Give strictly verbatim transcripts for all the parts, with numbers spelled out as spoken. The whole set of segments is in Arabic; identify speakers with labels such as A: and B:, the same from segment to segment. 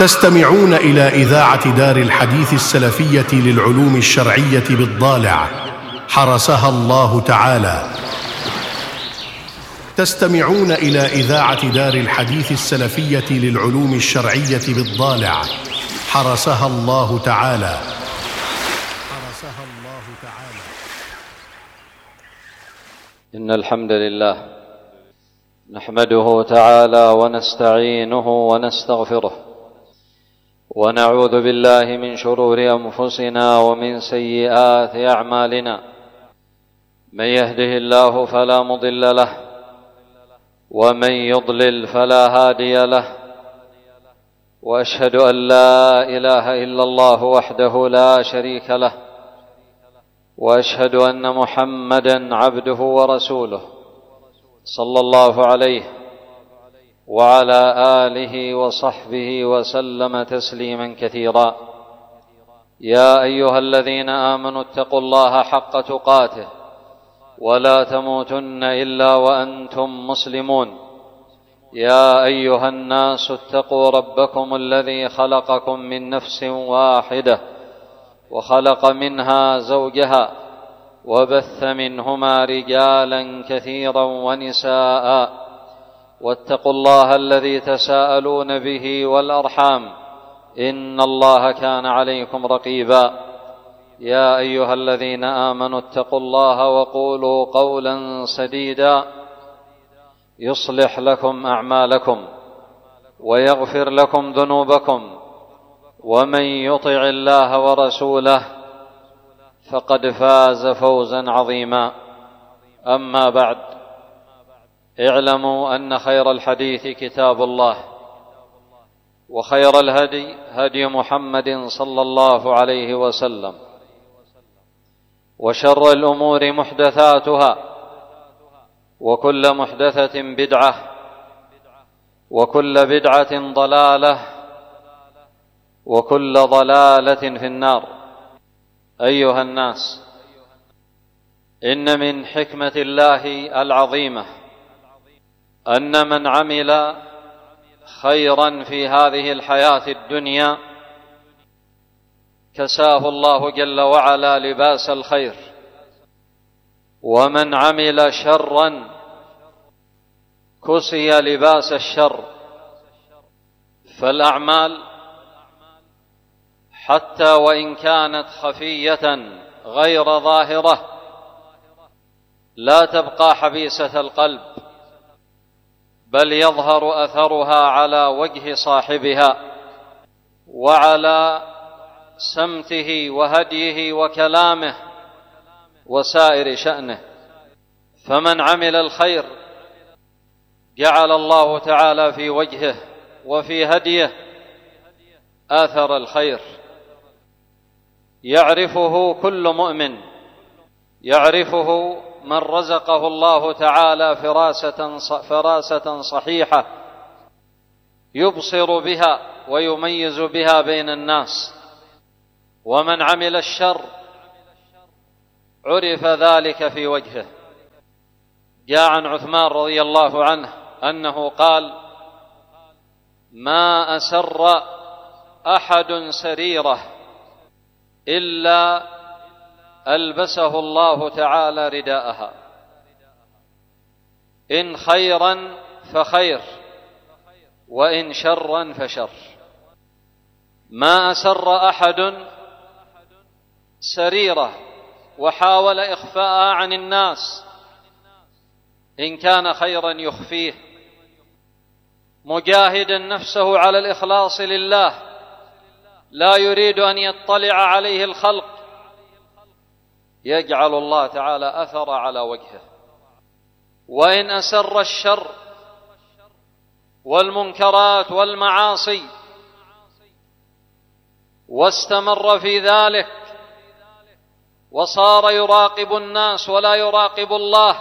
A: تستمعون إلى إذاعة دار الحديث السلفية للعلوم الشرعية بالضالع حرسها الله تعالى. تستمعون إلى إذاعة دار الحديث السلفية للعلوم الشرعية بالضالع حرسها الله تعالى. حرسها الله تعالى.
B: إن الحمد لله نحمده تعالى ونستعينه ونستغفره، ونعوذ بالله من شرور أنفسنا ومن سيئات أعمالنا. من يهده الله فلا مضل له، ومن يضلل فلا هادي له، وأشهد أن لا إله إلا الله وحده لا شريك له، وأشهد أن محمدًا عبده ورسوله صلى الله عليه وعلى آله وصحبه وسلم تسليما كثيرا. يا أيها الذين آمنوا اتقوا الله حق تقاته ولا تموتن إلا وأنتم مسلمون. يا أيها الناس اتقوا ربكم الذي خلقكم من نفس واحدة وخلق منها زوجها وبث منهما رجالا كثيرا ونساء، واتقوا الله الذي تساءلون به والأرحام إن الله كان عليكم رقيبا. يا أيها الذين آمنوا اتقوا الله وقولوا قولا سديدا يصلح لكم أعمالكم ويغفر لكم ذنوبكم، ومن يطع الله ورسوله فقد فاز فوزا عظيما. أما بعد، اعلموا أن خير الحديث كتاب الله، وخير الهدي هدي محمد صلى الله عليه وسلم، وشر الأمور محدثاتها، وكل محدثة بدعة، وكل بدعة ضلالة، وكل ضلالة في النار. أيها الناس، إن من حكمة الله العظيمة أن من عمل خيرا في هذه الحياة الدنيا كساه الله جل وعلا لباس الخير، ومن عمل شرا كسي لباس الشر. فالأعمال حتى وإن كانت خفية غير ظاهرة لا تبقى حبيسة القلب، بل يظهر أثرها على وجه صاحبها وعلى سمته وهديه وكلامه وسائر شأنه. فمن عمل الخير جعل الله تعالى في وجهه وفي هديه آثر الخير، يعرفه كل مؤمن، يعرفه من رزقه الله تعالى فراسة فراسة صحيحة يبصر بها ويميز بها بين الناس. ومن عمل الشر عرف ذلك في وجهه. جاء عن عثمان رضي الله عنه أنه قال: ما أسر أحد سريرة إلا ألبسه الله تعالى رداءها، إن خيرا فخير وإن شرا فشر. ما أسر أحد سريرة وحاول إخفاءها عن الناس، إن كان خيرا يخفيه، مجاهدا نفسه على الإخلاص لله لا يريد أن يطلع عليه الخلق، يجعل الله تعالى أثر على وجهه. وإن أسر الشر والمنكرات والمعاصي واستمر في ذلك وصار يراقب الناس ولا يراقب الله،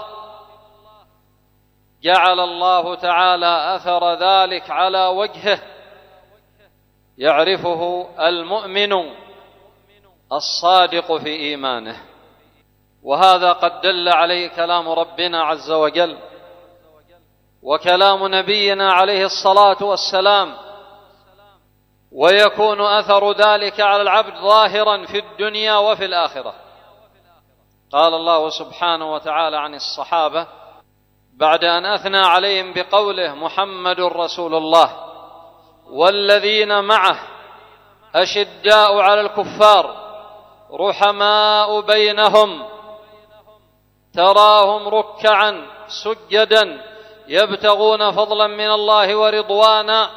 B: جعل الله تعالى أثر ذلك على وجهه، يعرفه المؤمن الصادق في إيمانه. وهذا قد دل عليه كلام ربنا عز وجل وكلام نبينا عليه الصلاة والسلام ويكون أثر ذلك على العبد ظاهرا في الدنيا وفي الآخرة. قال الله سبحانه وتعالى عن الصحابة بعد أن أثنى عليهم بقوله محمد رسول الله والذين معه أشداء على الكفار رحماء بينهم تراهم ركعا سجدا يبتغون فضلا من الله ورضوانا.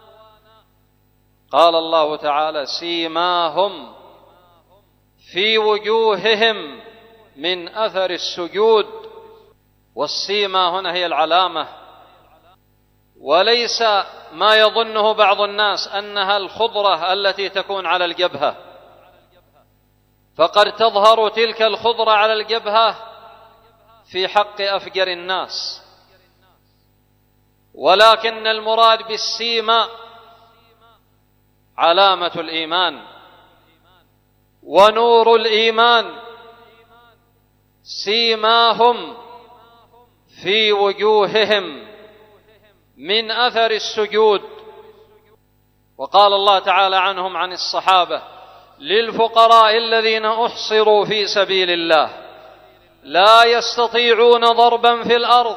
B: قال الله تعالى سيماهم في وجوههم من أثر السجود. والسيما هنا هي العلامة، وليس ما يظنه بعض الناس أنها الخضرة التي تكون على الجبهة، فقد تظهر تلك الخضرة على الجبهة في حق أفجر الناس، ولكن المراد بالسيما علامة الإيمان ونور الإيمان. سيماهم في وجوههم من أثر السجود. وقال الله تعالى عنهم عن الصحابة للفقراء الذين أحصروا في سبيل الله لا يستطيعون ضربا في الأرض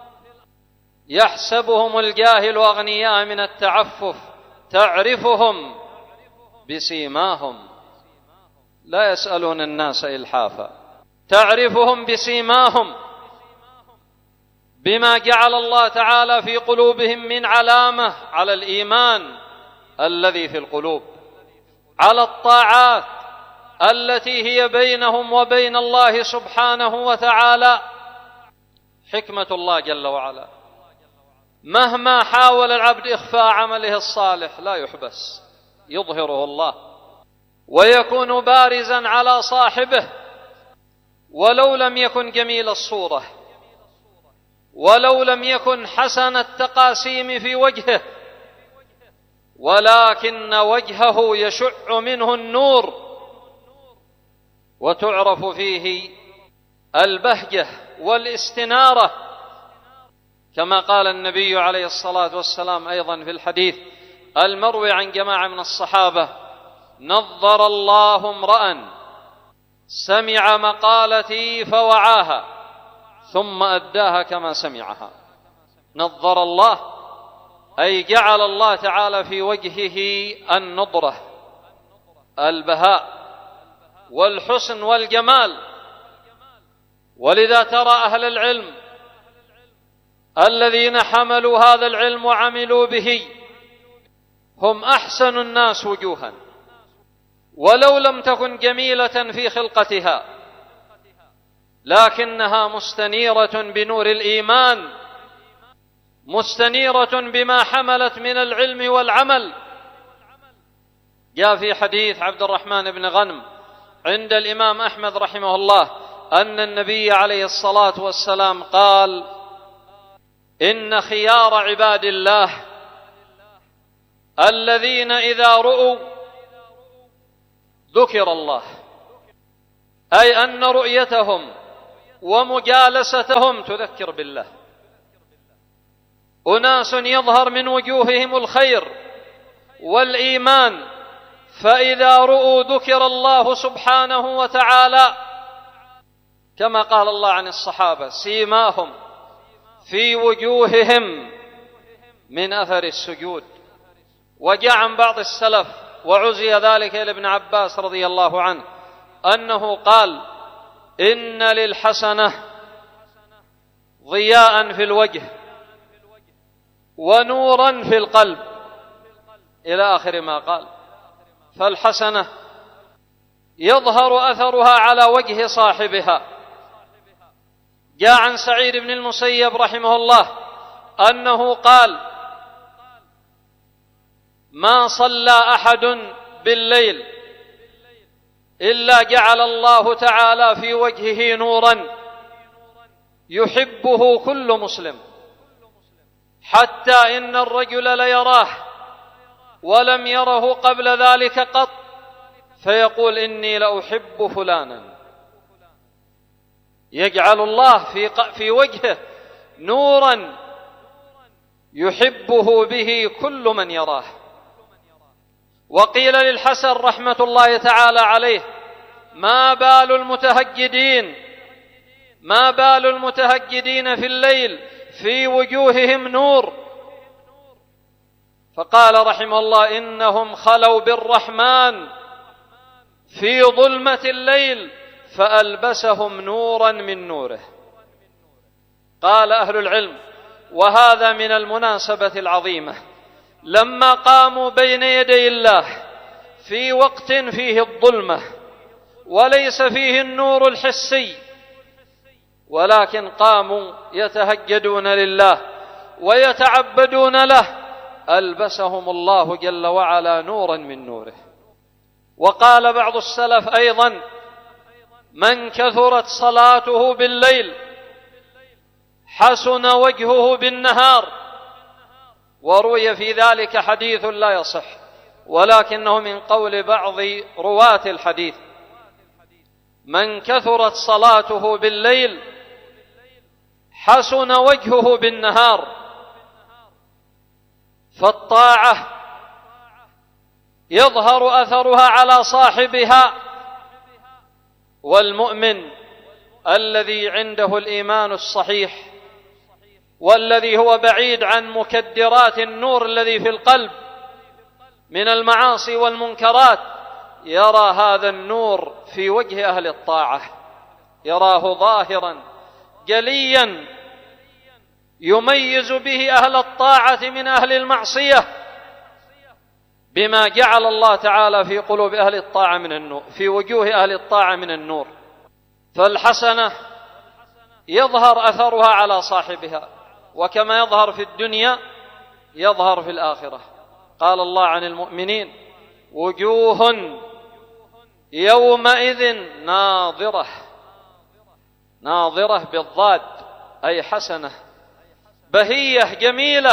B: يحسبهم الجاهل أغنياء من التعفف تعرفهم بسيماهم لا يسألون الناس إلحافا. تعرفهم بسيماهم بما جعل الله تعالى في قلوبهم من علامة على الإيمان الذي في القلوب، على الطاعات التي هي بينهم وبين الله سبحانه وتعالى. حكمة الله جل وعلا مهما حاول العبد إخفاء عمله الصالح لا يحبس، يظهره الله ويكون بارزا على صاحبه، ولو لم يكن جميل الصورة، ولو لم يكن حسن التقاسيم في وجهه، ولكن وجهه يشع منه النور وتعرف فيه البهجة والاستنارة، كما قال النبي عليه الصلاة والسلام أيضا في الحديث المروي عن جماعة من الصحابة نظر الله امرأ سمع مقالتي فوعاها ثم أداها كما سمعها. نظر الله أي جعل الله تعالى في وجهه النضرة البهاء والحسن والجمال. ولذا ترى أهل العلم الذين حملوا هذا العلم وعملوا به هم أحسن الناس وجوها، ولو لم تكن جميلة في خلقتها لكنها مستنيرة بنور الإيمان، مستنيرة بما حملت من العلم والعمل. جاء في حديث عبد الرحمن بن غنم عند الإمام أحمد رحمه الله أن النبي عليه الصلاة والسلام قال إن خيار عباد الله الذين إذا رؤوا ذكر الله، أي أن رؤيتهم ومجالستهم تذكر بالله. أناس يظهر من وجوههم الخير والإيمان، فإذا رؤوا ذكر الله سبحانه وتعالى، كما قال الله عن الصحابة سيماهم في وجوههم من أثر السجود. وجاء عن بعض السلف وعزي ذلك إلى ابن عباس رضي الله عنه أنه قال إن للحسنة ضياء في الوجه ونورا في القلب إلى آخر ما قال. فالحسنة يظهر أثرها على وجه صاحبها. جاء عن سعيد بن المسيب رحمه الله أنه قال ما صلى أحد بالليل إلا جعل الله تعالى في وجهه نورا يحبه كل مسلم، حتى إن الرجل ليراه ولم يره قبل ذلك قط فيقول إني لأحب فلانا. يجعل الله في في وجهه نورا يحبه به كل من يراه. وقيل للحسن رحمة الله تعالى عليه: ما بال المتهجدين ما بال المتهجدين في الليل في وجوههم نور؟ فقال رحمه الله: إنهم خلوا بالرحمن في ظلمة الليل فألبسهم نورا من نوره. قال أهل العلم: وهذا من المناسبة العظيمة لما قاموا بين يدي الله في وقت فيه الظلمة وليس فيه النور الحسي، ولكن قاموا يتهجدون لله ويتعبدون له، ألبسهم الله جل وعلا نورا من نوره. وقال بعض السلف أيضا: من كثرت صلاته بالليل حسن وجهه بالنهار. وروي في ذلك حديث لا يصح، ولكنه من قول بعض رواة الحديث: من كثرت صلاته بالليل حسن وجهه بالنهار. فالطاعة يظهر أثرها على صاحبها، والمؤمن الذي عنده الإيمان الصحيح والذي هو بعيد عن مكدرات النور الذي في القلب من المعاصي والمنكرات يرى هذا النور في وجه أهل الطاعة، يراه ظاهرا جليا يميز به أهل الطاعة من أهل المعصية، بما جعل الله تعالى في قلوب أهل الطاعة من النور، في وجوه أهل الطاعة من النور. فالحسنة يظهر أثرها على صاحبها، وكما يظهر في الدنيا يظهر في الآخرة. قال الله عن المؤمنين: وجوه يومئذ ناظرة. ناظرة بالضاد، أي حسنة بهية جميلة،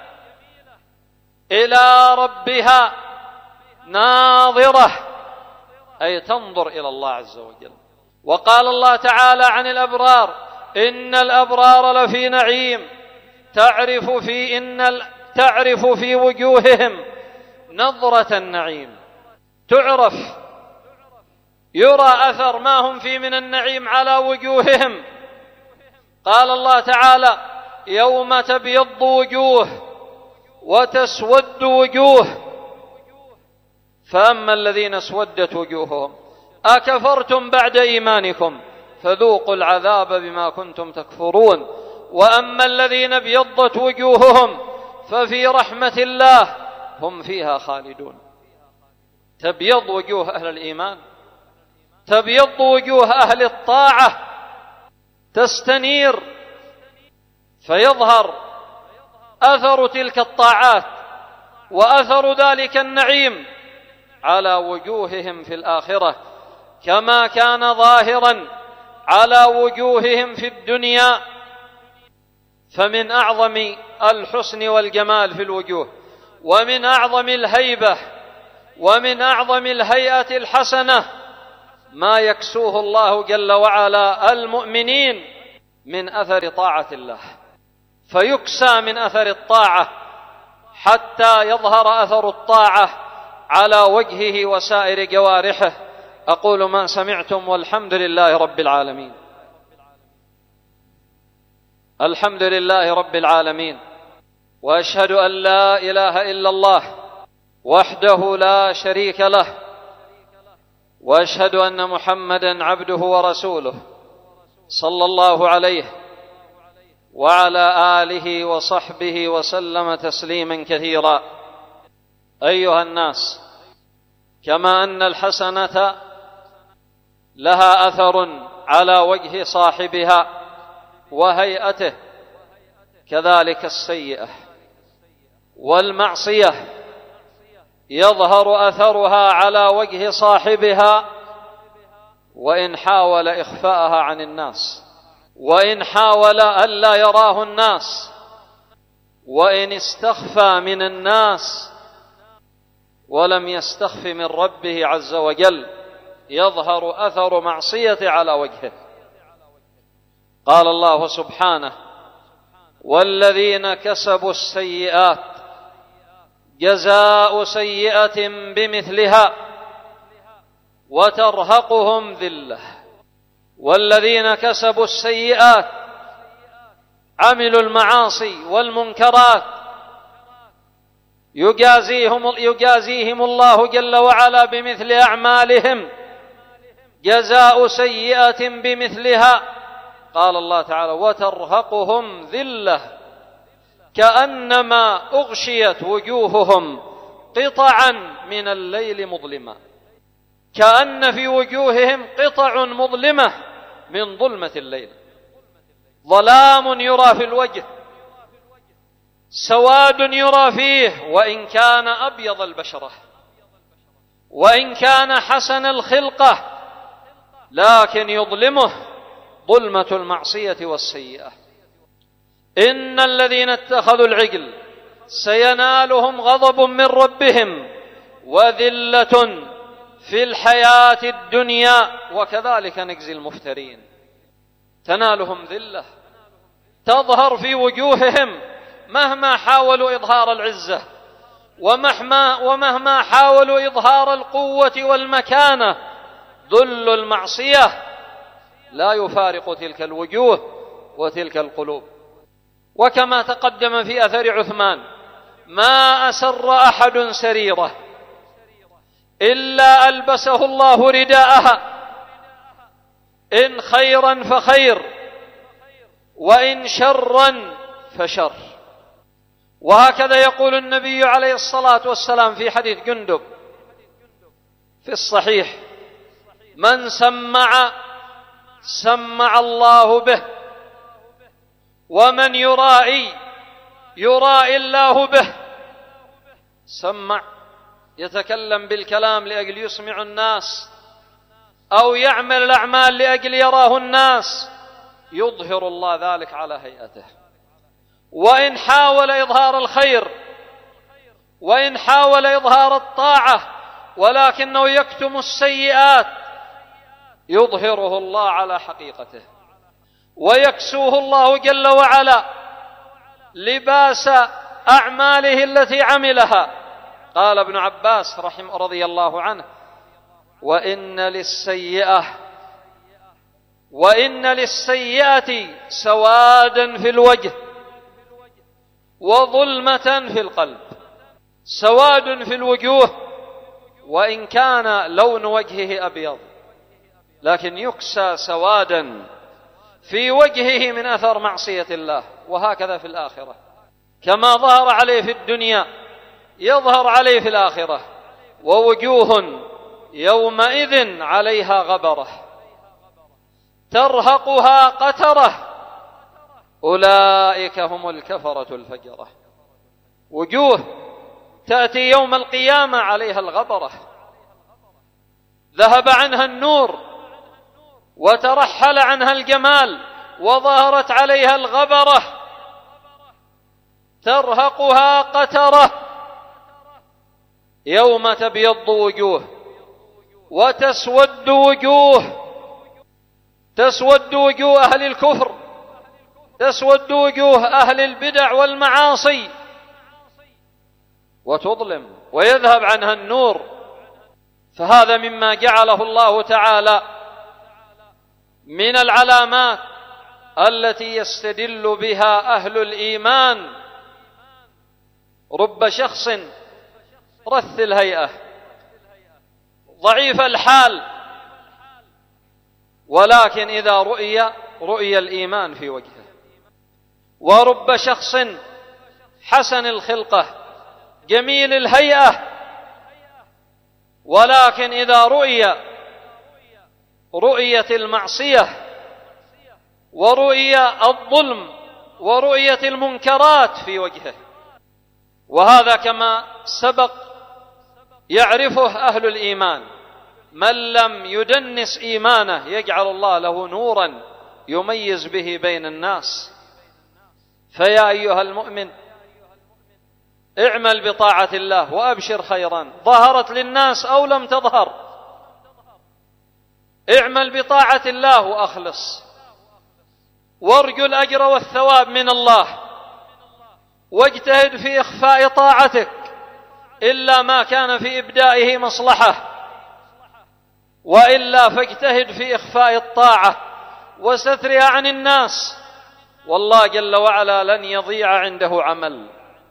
B: إلى ربها ناظرة، أي تنظر إلى الله عز وجل. وقال الله تعالى عن الأبرار: إن الأبرار لفي نعيم تعرف في إن تعرف في وجوههم نظرة النعيم. تعرف، يرى أثر ما هم فيه من النعيم على وجوههم. قال الله تعالى: يوم تبيض وجوه وتسود وجوه، فأما الذين اسودت وجوههم أكفرتم بعد إيمانكم فذوقوا العذاب بما كنتم تكفرون، وأما الذين ابيضت وجوههم ففي رحمة الله هم فيها خالدون. تبيض وجوه أهل الإيمان، تبيض وجوه أهل الطاعة، تستنير، فيظهر أثر تلك الطاعات وأثر ذلك النعيم على وجوههم في الآخرة، كما كان ظاهرا على وجوههم في الدنيا. فمن أعظم الحسن والجمال في الوجوه، ومن أعظم الهيبة، ومن أعظم الهيئة الحسنة ما يكسوه الله جل وعلا المؤمنين من أثر طاعة الله، فيكسى من أثر الطاعة حتى يظهر أثر الطاعة على وجهه وسائر جوارحه. أقول ما سمعتم، والحمد لله رب العالمين. الحمد لله رب العالمين، وأشهد أن لا إله إلا الله وحده لا شريك له، وأشهد أن محمدًا عبده ورسوله صلى الله عليه وعلى آله وصحبه وسلم تسليما كثيرا. أيها الناس، كما أن الحسنة لها أثر على وجه صاحبها وهيئته، كذلك السيئة والمعصية يظهر أثرها على وجه صاحبها، وإن حاول إخفاءها عن الناس، وإن حاول ألا يراه الناس، وإن استخفى من الناس ولم يستخف من ربه عز وجل، يظهر أثر معصية على وجهه. قال الله سبحانه: والذين كسبوا السيئات جزاء سيئة بمثلها وترهقهم ذلة. والذين كسبوا السيئات عملوا المعاصي والمنكرات يجازيهم, يجازيهم الله جل وعلا بمثل أعمالهم جزاء سيئة بمثلها. قال الله تعالى: وترهقهم ذلة كأنما أغشيت وجوههم قطعا من الليل مظلما. كأن في وجوههم قطع مظلمة من ظلمة الليل. ظلام يرى في الوجه، سواد يرى فيه، وإن كان أبيض البشرة، وإن كان حسن الخلقة، لكن يظلمه ظلمة المعصية والسيئة. إن الذين اتخذوا العجل سينالهم غضب من ربهم وذلة في الحياة الدنيا وكذلك نجزي المفترين. تنالهم ذلة تظهر في وجوههم مهما حاولوا إظهار العزة، ومهما, ومهما حاولوا إظهار القوة والمكانة، ذل المعصية لا يفارق تلك الوجوه وتلك القلوب. وكما تقدم في أثر عثمان: ما أسر أحد سريرة إلا ألبسه الله رداءها، إن خيرا فخير وإن شرا فشر. وهكذا يقول النبي عليه الصلاة والسلام في حديث جندب في الصحيح: من سمع سمع الله به، ومن يرائي يرائي الله به. سمع يتكلم بالكلام لأجل يسمع الناس، أو يعمل الأعمال لأجل يراه الناس، يظهر الله ذلك على هيئته. وإن حاول إظهار الخير، وإن حاول إظهار الطاعة، ولكنه يكتم السيئات، يظهره الله على حقيقته، ويكسوه الله جل وعلا لباس أعماله التي عملها. قال ابن عباس رحمه رضي الله عنه: وإن للسيئة وإن للسيئة سوادا في الوجه وظلمة في القلب. سواد في الوجوه، وإن كان لون وجهه أبيض، لكن يكسى سوادا في وجهه من أثر معصية الله. وهكذا في الآخرة، كما ظهر عليه في الدنيا يظهر عليه في الآخرة. ووجوه يومئذ عليها غبرة ترهقها قترة أولئك هم الكفرة الفجرة. وجوه تأتي يوم القيامة عليها الغبرة، ذهب عنها النور وترحل عنها الجمال، وظهرت عليها الغبرة ترهقها قترة. يوم تبيض وجوه وتسود وجوه، تسود وجوه أهل الكفر، تسود وجوه أهل البدع والمعاصي، وتظلم ويذهب عنها النور. فهذا مما جعله الله تعالى من العلامات التي يستدل بها أهل الإيمان. رب شخص رث الهيئة ضعيف الحال، ولكن إذا رؤي رؤي الإيمان في وجهه. ورب شخص حسن الخلقة جميل الهيئة، ولكن إذا رؤي رؤية المعصية ورؤية الظلم ورؤية المنكرات في وجهه. وهذا كما سبق يعرفه أهل الإيمان. من لم يدنس إيمانه يجعل الله له نورا يميز به بين الناس. فيا أيها المؤمن، اعمل بطاعة الله وأبشر خيرا، ظهرت للناس أو لم تظهر. اعمل بطاعة الله وأخلص، وارجو الأجر والثواب من الله، واجتهد في إخفاء طاعتك إلا ما كان في إبدائه مصلحة، وإلا فاجتهد في إخفاء الطاعة وسترها عن الناس، والله جل وعلا لن يضيع عنده عمل.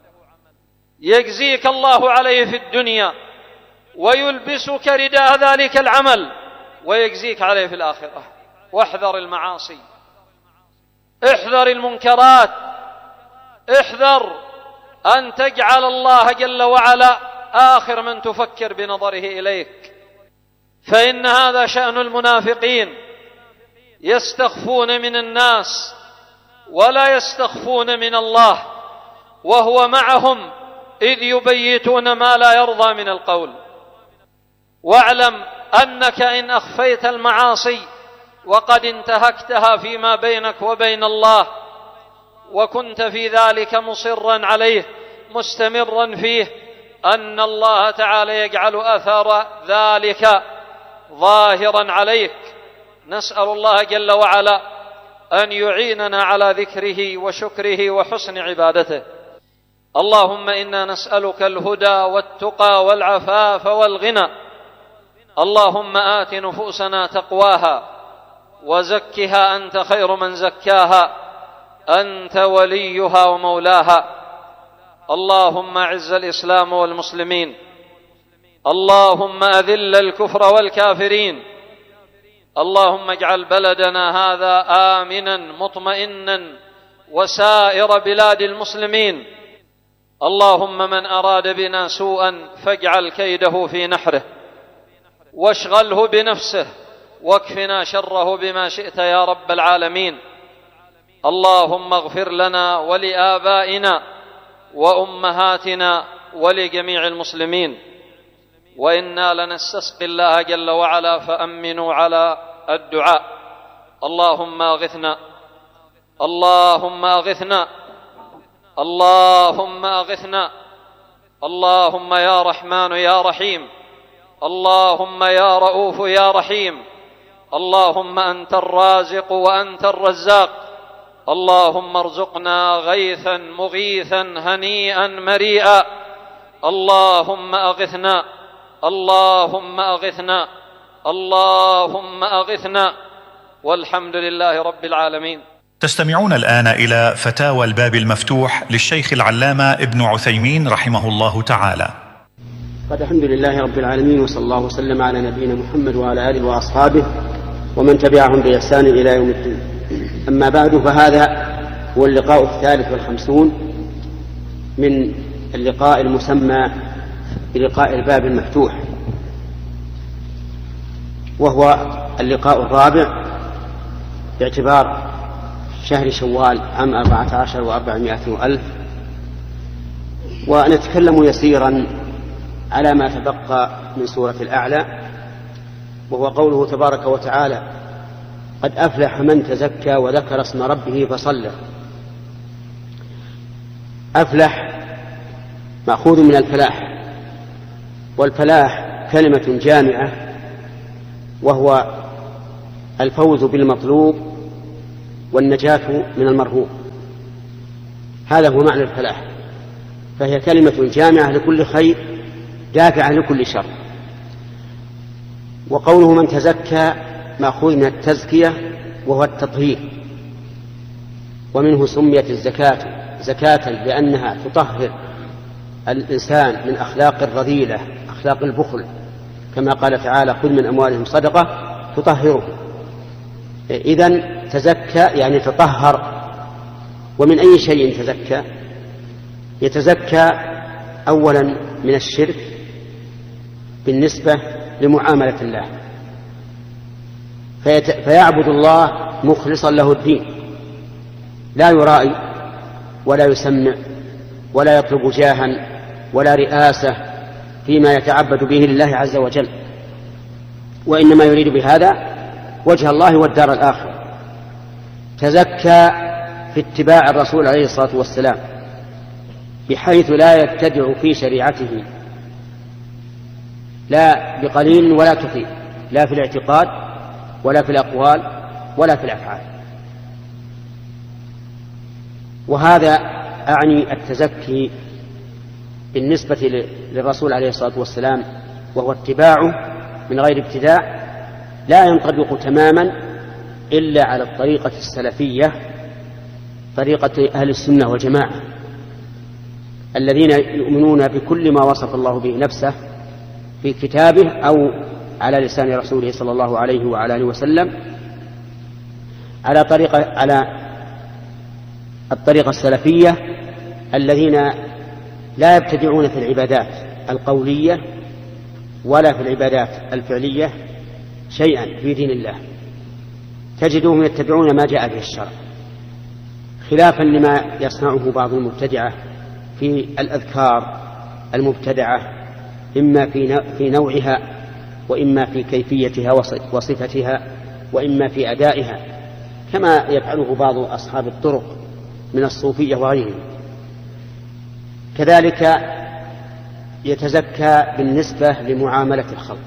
B: يجزيك الله عليه في الدنيا ويلبسك رداء ذلك العمل ويجزيك عليه في الآخرة. واحذر المعاصي، احذر المنكرات، احذر أن تجعل الله جل وعلا آخر من تفكر بنظره إليك، فإن هذا شأن المنافقين، يستخفون من الناس ولا يستخفون من الله، وهو معهم إذ يبيتون ما لا يرضى من القول. واعلم أنك إن أخفيت المعاصي وقد انتهكتها فيما بينك وبين الله وكنت في ذلك مصرا عليه مستمرا فيه، أن الله تعالى يجعل أثر ذلك ظاهرا عليك. نسأل الله جل وعلا أن يعيننا على ذكره وشكره وحسن عبادته. اللهم إنا نسألك الهدى والتقى والعفاف والغنى. اللهم آت نفوسنا تقواها وزكها أنت خير من زكاها، أنت وليها ومولاها. اللهم أعز الإسلام والمسلمين، اللهم أذل الكفر والكافرين، اللهم اجعل بلدنا هذا آمنا مطمئنا وسائر بلاد المسلمين. اللهم من أراد بنا سوءا فاجعل كيده في نحره واشغله بنفسه واكفنا شره بما شئت يا رب العالمين. اللهم اغفر لنا ولآبائنا وأمهاتنا ولجميع المسلمين. وإنا لنستسقي الله جل وعلا فأمنوا على الدعاء. اللهم أغثنا، اللهم أغثنا، اللهم أغثنا، اللهم يا رحمن يا رحيم، اللهم يا رؤوف يا رحيم، اللهم أنت الرازق وأنت الرزاق، اللهم ارزقنا غيثا مغيثا هنيئا مريئا. اللهم أغثنا، اللهم أغثنا، اللهم أغثنا، والحمد لله رب العالمين.
C: تستمعون الآن إلى فتاوى الباب المفتوح للشيخ العلامة ابن عثيمين رحمه الله تعالى.
D: قد الحمد لله رب العالمين، وصلى الله وسلم على نبينا محمد وعلى آله وأصحابه ومن تبعهم بإحسان إلى يوم الدين. أما بعد، فهذا هو اللقاء الثالث والخمسون من اللقاء المسمى بلقاء الباب المفتوح، وهو اللقاء الرابع باعتبار شهر شوال عام أربعة عشر وأربعمائة وألف. ونتكلم يسيرا على ما تبقى من سورة الأعلى، وهو قوله تبارك وتعالى: قد أفلح من تزكى وذكر اسم ربه فصلى. أفلح مأخوذ من الفلاح، والفلاح كلمة جامعة، وهو الفوز بالمطلوب والنجاة من المرهوب. هذا هو معنى الفلاح، فهي كلمة جامعة لكل خير دافعة لكل شر. وقوله من تزكى مأخوذ من التزكية، وهو التطهير، ومنه سميت الزكاة زكاة لأنها تطهر الإنسان من أخلاق الرذيلة، أخلاق البخل، كما قال تعالى: خذ من أموالهم صدقة تطهرهم. إذن تزكى يعني تطهر. ومن أي شيء تزكى؟ يتزكى أولا من الشرك بالنسبة لمعاملة الله، فيعبد الله مخلصا له الدين، لا يرائي ولا يسمع ولا يطلب جاها ولا رئاسة فيما يتعبد به لله عز وجل، وإنما يريد بهذا وجه الله والدار الآخرة. تزكى في اتباع الرسول عليه الصلاة والسلام، بحيث لا يبتدع في شريعته لا بقليل ولا كثير، لا في الاعتقاد ولا في الأقوال ولا في الأفعال. وهذا أعني التزكي بالنسبة للرسول عليه الصلاة والسلام وهو اتباعه من غير ابتداع لا ينطبق تماما إلا على الطريقة السلفية، طريقة أهل السنة والجماعة الذين يؤمنون بكل ما وصف الله به نفسه في كتابه أو على لسان رسوله صلى الله عليه وعلى آله وسلم على طريقة على الطريقة السلفية، الذين لا يبتدعون في العبادات القولية ولا في العبادات الفعلية شيئا في دين الله، تجدهم يتبعون ما جاء به الشرع، خلافا لما يصنعه بعض المبتدعة في الأذكار المبتدعة، إما في نوعها وإما في كيفيتها وصفتها وإما في أدائها، كما يفعله بعض أصحاب الطرق من الصوفية وغيرهم. كذلك يتزكى بالنسبة لمعاملة الخلق،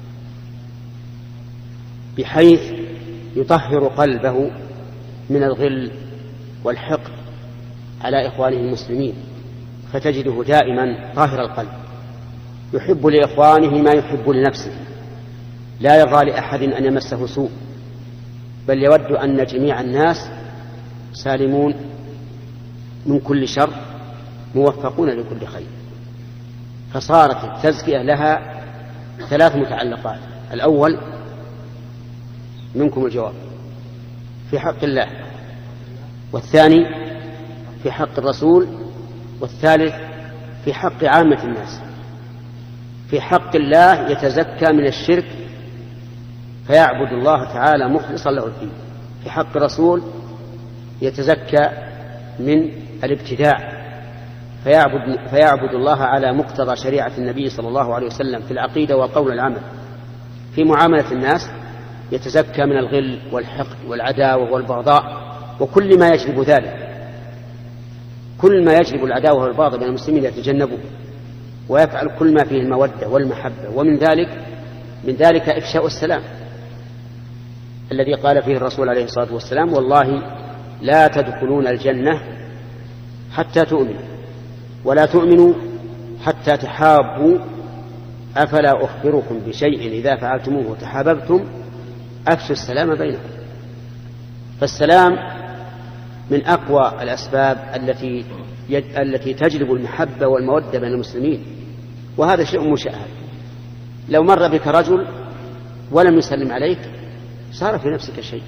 D: بحيث يطهر قلبه من الغل والحقد على إخوانه المسلمين، فتجده دائما طاهر القلب، يحب لإخوانه ما يحب لنفسه، لا يرضى لأحد أن يمسه سوء، بل يود أن جميع الناس سالمون من كل شر موفقون لكل خير. فصارت التزكية لها ثلاث متعلقات: الأول منكم الجواب في حق الله، والثاني في حق الرسول، والثالث في حق عامة الناس. في حق الله يتزكى من الشرك فيعبد الله تعالى مخلصا له الدين. في حق الرسول يتزكى من الابتداع فيعبد, فيعبد الله على مقتضى شريعة النبي صلى الله عليه وسلم في العقيدة والقول والعمل. في معاملة الناس يتزكى من الغل والحقد والعداوة والبغضاء وكل ما يجلب ذلك، كل ما يجلب العداوة والبغضاء بين المسلمين يتجنبه، ويفعل كل ما فيه المودة والمحبة. ومن ذلك من ذلك إفشاء السلام الذي قال فيه الرسول عليه الصلاة والسلام: والله لا تدخلون الجنة حتى تؤمنوا، ولا تؤمنوا حتى تحابوا، أفلا أخبركم بشيء إذا فعلتموه تحاببتم، أفشوا السلام بينكم. فالسلام من أقوى الأسباب التي التي تجلب المحبة والمودة بين المسلمين، وهذا شيء مشاهد. لو مر بك رجل ولم يسلم عليك صار في نفسك شيء،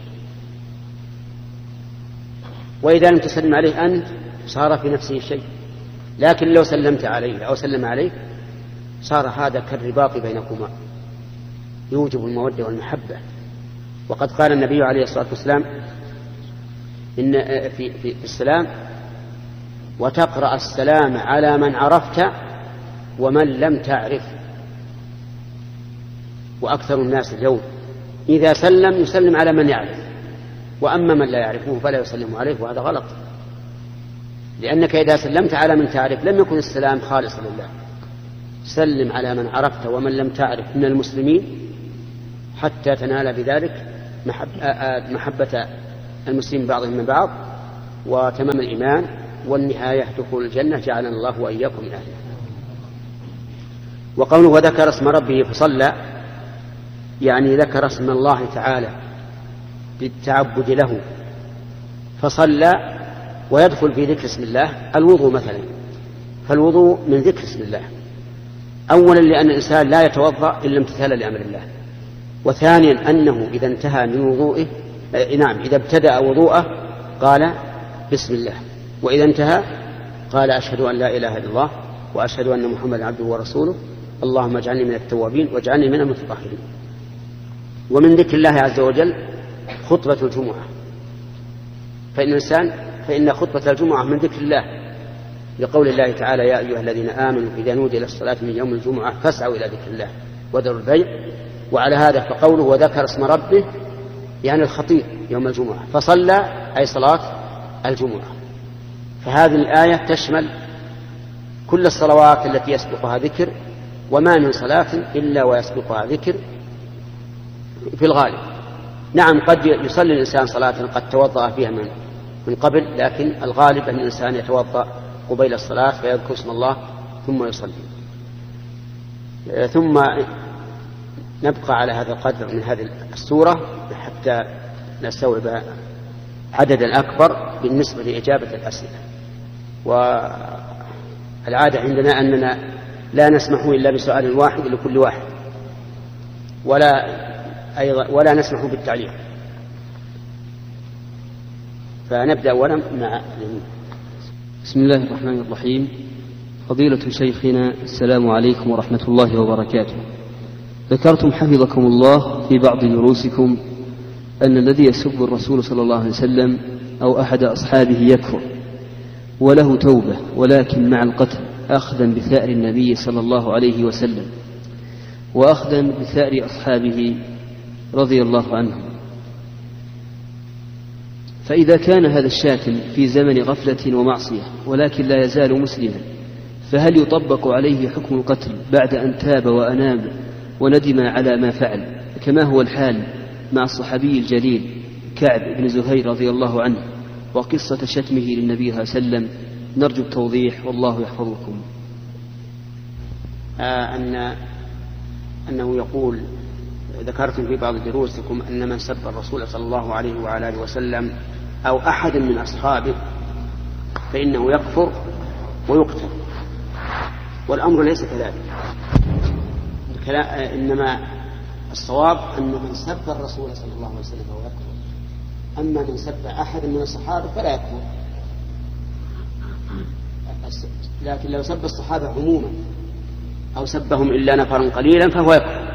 D: وإذا لم تسلم عليه أنت صار في نفسه شيء، لكن لو سلمت عليه أو سلم عليك صار هذا كالرباط بينكما، يوجب المودة والمحبة. وقد قال النبي عليه الصلاة والسلام إن في, في السلام: وتقرأ السلام على من عرفت ومن لم تعرف. وأكثر الناس اليوم إذا سلم يسلم على من يعرف، وأما من لا يعرفه فلا يسلم عليه، وهذا غلط، لأنك إذا سلمت على من تعرف لم يكن السلام خالصا لله. سلم على من عرفت ومن لم تعرف من المسلمين حتى تنال بذلك محبة المسلمين بعضهم من بعض وتمام الإيمان والنهاية دخول الجنة، جعلنا الله وإياكم من أهلها. وقوله وذكر اسم ربه فصلى، يعني ذكر اسم الله تعالى بالتعبد له فصلى. ويدخل في ذكر اسم الله الوضوء مثلا، فالوضوء من ذكر اسم الله، أولا لأن الإنسان لا يتوضأ إلا امتثالا لأمر الله، وثانيا أنه إذا انتهى من وضوئه نعم إذا ابتدأ وضوءه قال بسم الله، وإذا انتهى قال أشهد أن لا إله إلا الله وأشهد أن محمدا عبده ورسوله، اللهم اجعلني من التوابين واجعلني من المتطهرين. ومن ذكر الله عز وجل خطبة الجمعة، فإن الإنسان فإن خطبة الجمعة من ذكر الله، لقول الله تعالى: يا أيها الذين آمنوا إذا نودي للصلاة من يوم الجمعة فاسعوا إلى ذكر الله وذروا البيع. وعلى هذا فقوله وذكر اسم ربه يعني الخطيب يوم الجمعة، فصلى أي صلاة الجمعة. فهذه الآية تشمل كل الصلوات التي يسبقها ذكر، وما من صلاة إلا ويسبقها ذكر في الغالب. نعم قد يصلي الإنسان صلاة قد توضأ فيها من من قبل، لكن الغالب أن الإنسان يتوضأ قبيل الصلاة فيذكر اسم الله ثم يصلي. ثم نبقى على هذا القدر من هذه السورة حتى نستوعب عددا أكبر بالنسبة لإجابة الأسئلة. والعادة عندنا أننا لا نسمح إلا بسؤال واحد لكل واحد، ولا أيضا ولا نسمح بالتعليق. فنبدأ أولا مع
E: بسم الله الرحمن الرحيم. فضيلة شيخنا، السلام عليكم ورحمة الله وبركاته. ذكرتم حفظكم الله في بعض دروسكم أن الذي يسب الرسول صلى الله عليه وسلم أو أحد أصحابه يكفر وله توبة، ولكن مع القتل أخذا بثأر النبي صلى الله عليه وسلم وأخذا بثأر أصحابه رضي الله عنهم. فإذا كان هذا الشاتم في زمن غفلة ومعصية ولكن لا يزال مسلما، فهل يطبق عليه حكم القتل بعد أن تاب وأناب وندم على ما فعل، كما هو الحال مع الصحابي الجليل كعب بن زهير رضي الله عنه وقصة شتمه للنبي صلى الله عليه وسلم؟ نرجو التوضيح والله يحفظكم.
D: آه أن أنه يقول: ذكرتم في بعض دروسكم أن من سب الرسول صلى الله عليه وعلى آله وسلم أو أحد من أصحابه فإنه يكفر ويقتل، والأمر ليس كذلك. إنما الصواب أن من سب الرسول صلى الله عليه وسلم فهو يكفر، أما من سب أحد من الصحابة فلا يكفر. لكن لو سب الصحابة عموما أو سبهم إلا نفرا قليلا فهو يكفر.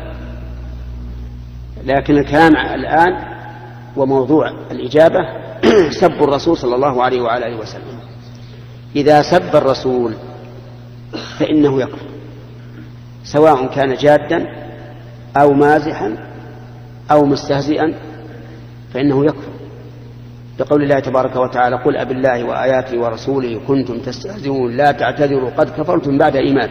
D: لكن الكلام الآن وموضوع الإجابة سب الرسول صلى الله عليه وعلى آله وسلم. إذا سب الرسول فإنه يكفر، سواء كان جادا أو مازحا أو مستهزئا فإنه يكفر، بقول الله تبارك وتعالى: قل أب الله وآياته ورسوله كنتم تستهزئون لا تعتذروا قد كفرتم بعد إيمان.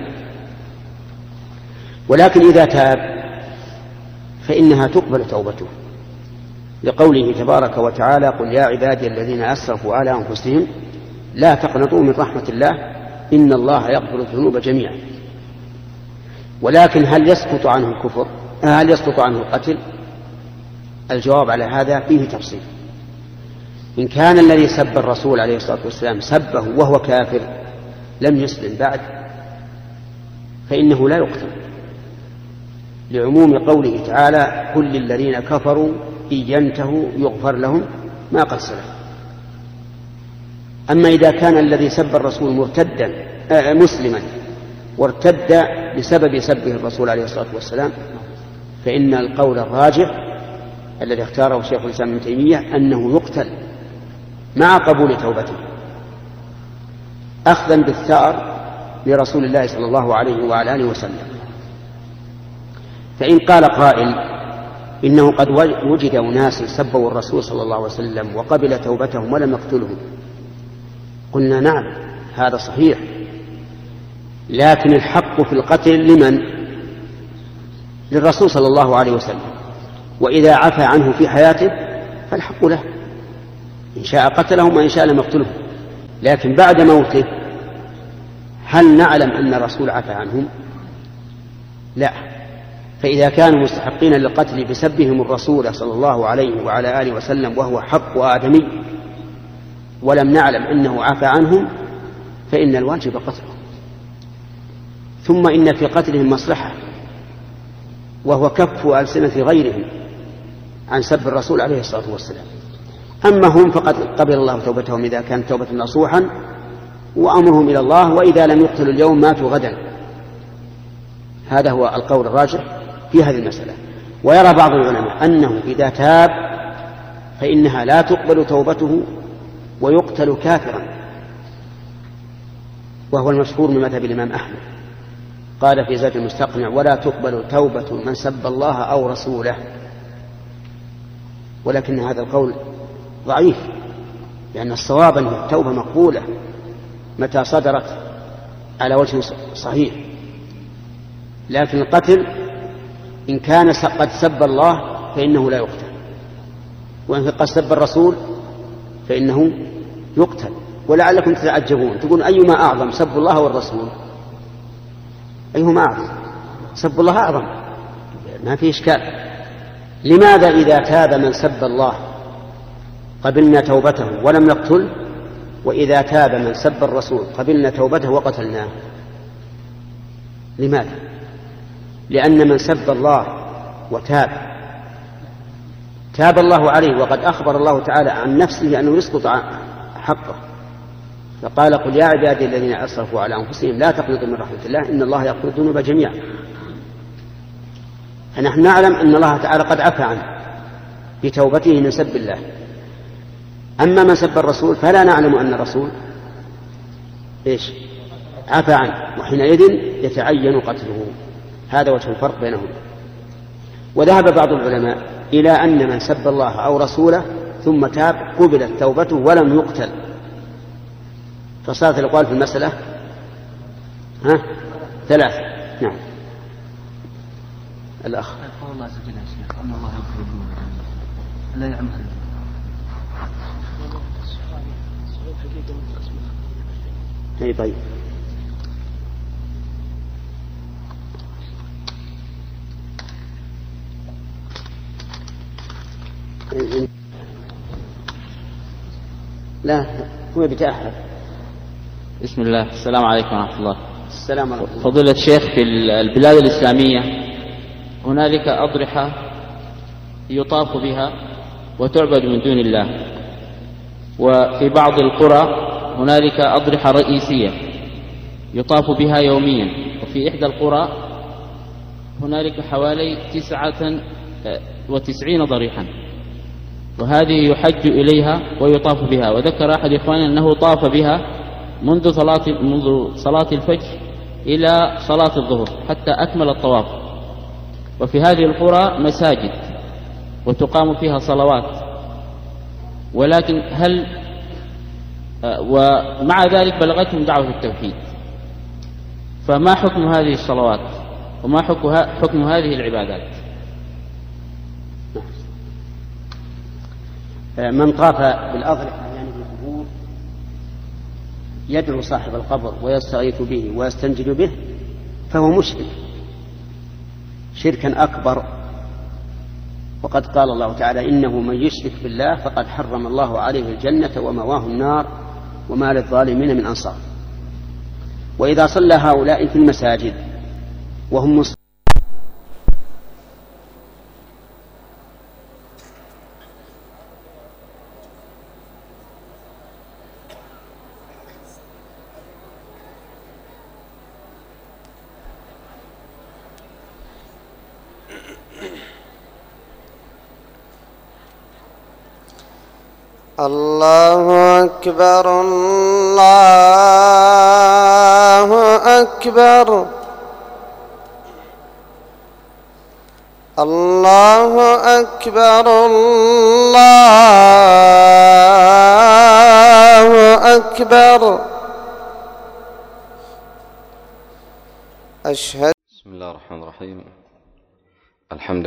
D: ولكن إذا تاب فإنها تقبل توبته، لقوله تبارك وتعالى: قل يا عبادي الذين أسرفوا على أنفسهم لا تقنطوا من رحمة الله إن الله يغفر الذنوب جميعا. ولكن هل يسقط عنه الكفر؟ هل يسقط عنه القتل؟ الجواب على هذا فيه تفصيل. إن كان الذي سب الرسول عليه الصلاة والسلام سبه وهو كافر لم يسلم بعد فإنه لا يقتل، لعموم قوله تعالى: كل للذين كفروا إن ينتهوا يغفر لهم ما قد سلف. أما إذا كان الذي سب الرسول مرتدا آه مسلما وارتد بسبب سبه الرسول عليه الصلاة والسلام فإن القول الراجح الذي اختاره شيخ الإسلام ابن تيمية أنه يقتل مع قبول توبته، أخذا بالثأر لرسول الله صلى الله عليه وعلى آله وسلم. فإن قال قائل: إنه قد وجد أناس سبوا الرسول صلى الله عليه وسلم وقبل توبتهم ولم يقتلهم، قلنا: نعم، هذا صحيح، لكن الحق في القتل لمن؟ للرسول صلى الله عليه وسلم، وإذا عفى عنه في حياته فالحق له، إن شاء قتلهم وإن شاء لم يقتلهم. لكن بعد موته هل نعلم أن الرسول عفى عنهم؟ لا. فإذا كانوا مستحقين للقتل بسبهم الرسول صلى الله عليه وعلى آله وسلم وهو حق آدمي ولم نعلم أنه عفى عنهم فإن الواجب قتلهم. ثم إن في قتلهم مصلحة، وهو كف ألسنة غيرهم عن سب الرسول عليه الصلاة والسلام. أما هم فقد قبل الله توبتهم إذا كانت توبة نصوحا، وأمرهم إلى الله، وإذا لم يقتلوا اليوم ماتوا غدا. هذا هو القول الراجح في هذه المسألة. ويرى بعض العلماء أنه إذا تاب فإنها لا تقبل توبته ويقتل كافرا، وهو المشهور من مذهب الإمام أحمد، قال في زاد المستقنع: ولا تقبل توبة من سب الله أو رسوله. ولكن هذا القول ضعيف، لأن الصواب أن التوبة مقبولة متى صدرت على وجه صحيح، لكن القتل إن كان قد سب الله فإنه لا يقتل، وإن قد سب الرسول فإنه يقتل. ولعلكم تتعجبون تقول: أيما أعظم، سب الله والرسول؟ أيهما أعظم؟ سب الله أعظم، ما في إشكال. لماذا إذا تاب من سب الله قبلنا توبته ولم نقتله، وإذا تاب من سب الرسول قبلنا توبته وقتلناه؟ لماذا؟ لأن من سب الله وتاب تاب الله عليه، وقد أخبر الله تعالى عن نفسه أنه يسقط حقه، فقال: قل يا عبادي الذين أسرفوا على أنفسهم لا تقنطوا من رحمة الله إن الله يغفر الذنوب جميعا. فنحن نعلم أن الله تعالى قد عفى عنه بتوبته من سب الله. أما من سب الرسول فلا نعلم أن الرسول إيش عفى عنه، وحينئذ يتعين قتله. هذا وجه الفرق بينهم. وذهب بعض العلماء إلى أن من سب الله أو رسوله ثم تاب قبلت توبته ولم يقتل، فصارت الأقوال في المسألة ها ثلاثة. نعم. الأخ
E: الله عز وجل أن الله يغفر الذنوب لا يعمل.
D: اي طيب. لا هو بتأهل.
F: بسم الله. السلام عليكم ورحمة الله.
D: السلام عليكم.
F: فضيلة الشيخ، في البلاد الإسلامية هنالك أضرحة يطاف بها وتعبد من دون الله، وفي بعض القرى هنالك أضرحة رئيسية يطاف بها يوميا، وفي إحدى القرى هنالك حوالي تسعة وتسعين ضريحا، وهذه يحج إليها ويطاف بها. وذكر أحد إخواننا أنه طاف بها منذ صلاة, منذ صلاة الفجر إلى صلاة الظهر حتى أكمل الطواف. وفي هذه القرى مساجد وتقام فيها صلوات، ولكن هل ومع ذلك بلغتهم دعوة التوحيد، فما حكم هذه الصلوات وما حكم هذه العبادات؟
D: من طاف بالأضرحة يعني بالقبور يدعو صاحب القبر ويستغيث به ويستنجد به فهو مشرك شركا أكبر، وقد قال الله تعالى: إنه من يشرك بالله فقد حرم الله عليه الجنة ومأواه النار وما للظالمين من أنصار. وإذا صلى هؤلاء في المساجد وهم مصلين
G: الله أكبر الله أكبر الله أكبر الله أكبر. أشهد.
H: بسم الله الرحمن الرحيم. الحمد